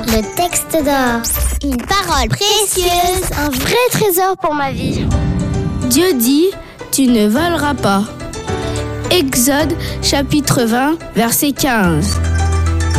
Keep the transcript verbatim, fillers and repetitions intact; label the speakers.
Speaker 1: Le texte d'or. Une parole précieuse, un vrai trésor pour ma vie.
Speaker 2: Dieu dit, tu ne voleras pas. Exode chapitre vingt, verset quinze.